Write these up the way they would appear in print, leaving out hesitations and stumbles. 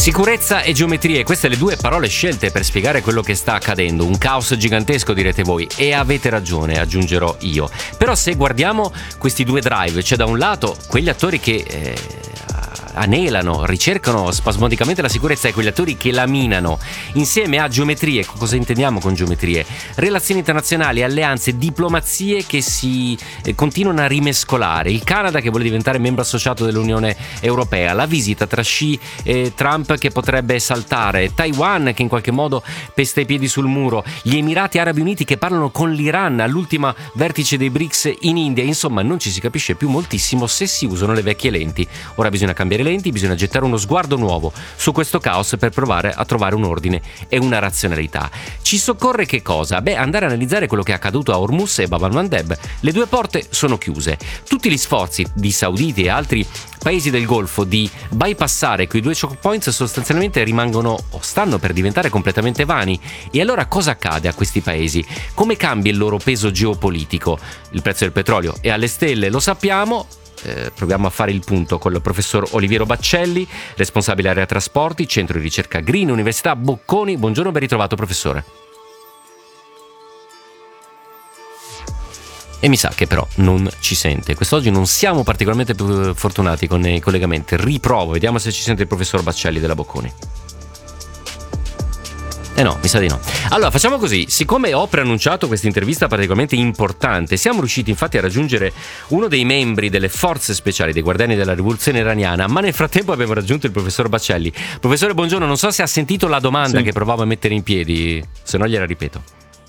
Sicurezza e geometrie, queste le due parole scelte per spiegare quello che sta accadendo. Un caos gigantesco, direte voi, e avete ragione, aggiungerò io. Però se guardiamo questi due drive, c'è da un lato quegli attori che anelano, ricercano spasmodicamente la sicurezza, e quegli attori che la minano, insieme a geometrie. Cosa intendiamo con geometrie? Relazioni internazionali, alleanze, diplomazie che si continuano a rimescolare. Il Canada che vuole diventare membro associato dell'Unione Europea, la visita tra Xi e Trump che potrebbe saltare, Taiwan che in qualche modo pesta i piedi sul muro, gli Emirati Arabi Uniti che parlano con l'Iran all'ultima vertice dei BRICS in India. Insomma, non ci si capisce più moltissimo se si usano le vecchie lenti. Ora bisogna cambiare lenti, bisogna gettare uno sguardo nuovo su questo caos per provare a trovare un ordine e una razionalità. Ci soccorre che cosa? Andare a analizzare quello che è accaduto a Hormuz e Bab al-Mandeb. Le due porte sono chiuse. Tutti gli sforzi di sauditi e altri paesi del Golfo di bypassare quei due choke points sostanzialmente rimangono o stanno per diventare completamente vani. E allora cosa accade a questi paesi? Come cambia il loro peso geopolitico? Il prezzo del petrolio è alle stelle, lo sappiamo. Proviamo a fare il punto con il professor Oliviero Baccelli, responsabile area trasporti, centro di ricerca Green, Università Bocconi. Buongiorno, ben ritrovato professore. E mi sa che però non ci sente. Quest'oggi non siamo particolarmente più fortunati con i collegamenti. Riprovo, vediamo se ci sente il professor Baccelli della Bocconi. No, mi sa di no. Allora facciamo così, siccome ho preannunciato questa intervista particolarmente importante, siamo riusciti infatti a raggiungere uno dei membri delle forze speciali dei Guardiani della Rivoluzione Iraniana, ma nel frattempo abbiamo raggiunto il professor Baccelli. Professore, buongiorno, non so se ha sentito la domanda che provavo a mettere in piedi, se no gliela ripeto.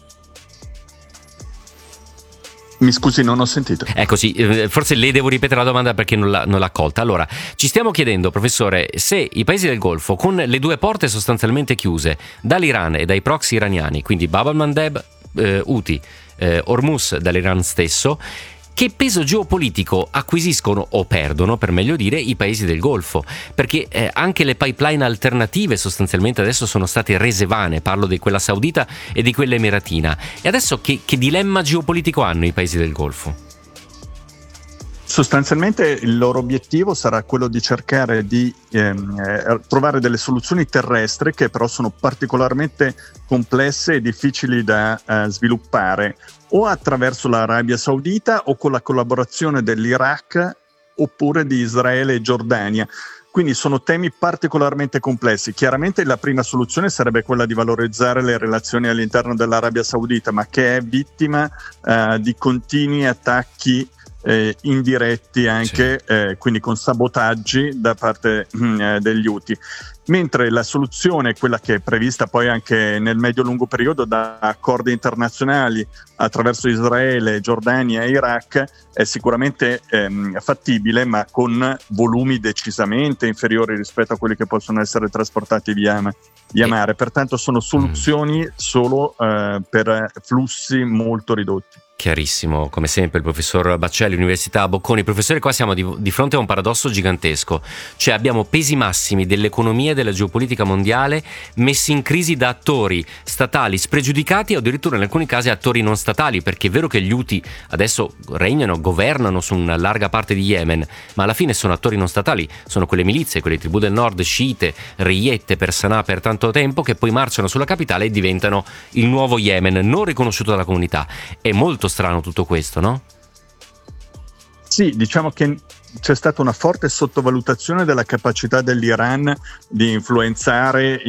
Mi scusi, non ho sentito. Ecco sì, forse le devo ripetere la domanda perché non l'ha colta. Allora, ci stiamo chiedendo, professore, se i paesi del Golfo, con le due porte sostanzialmente chiuse dall'Iran e dai proxy iraniani, quindi Bab al-Mandeb, Houthi, Hormuz dall'Iran stesso, che peso geopolitico acquisiscono o perdono, per meglio dire, i paesi del Golfo? Perché anche le pipeline alternative sostanzialmente adesso sono state rese vane, parlo di quella saudita e di quella emiratina. E adesso che dilemma geopolitico hanno i paesi del Golfo? Sostanzialmente il loro obiettivo sarà quello di cercare di trovare delle soluzioni terrestri che però sono particolarmente complesse e difficili da sviluppare, o attraverso l'Arabia Saudita o con la collaborazione dell'Iraq oppure di Israele e Giordania. Quindi sono temi particolarmente complessi. Chiaramente la prima soluzione sarebbe quella di valorizzare le relazioni all'interno dell'Arabia Saudita, ma che è vittima di continui attacchi indiretti anche, quindi con sabotaggi da parte degli Houthi. Mentre la soluzione, quella che è prevista poi anche nel medio-lungo periodo da accordi internazionali attraverso Israele, Giordania e Iraq, è sicuramente fattibile, ma con volumi decisamente inferiori rispetto a quelli che possono essere trasportati via mare. Pertanto sono soluzioni solo per flussi molto ridotti. Chiarissimo, come sempre il professor Baccelli, Università Bocconi. Professore, qua siamo di fronte a un paradosso gigantesco, cioè abbiamo pesi massimi dell'economia e della geopolitica mondiale messi in crisi da attori statali spregiudicati o addirittura in alcuni casi attori non statali, perché è vero che gli Houthi adesso governano su una larga parte di Yemen, ma alla fine sono attori non statali, sono quelle milizie, quelle tribù del nord sciite, reiette per Sana'a per tanto tempo, che poi marciano sulla capitale e diventano il nuovo Yemen, non riconosciuto dalla comunità. È molto strano tutto questo, no? Sì, diciamo che c'è stata una forte sottovalutazione della capacità dell'Iran di influenzare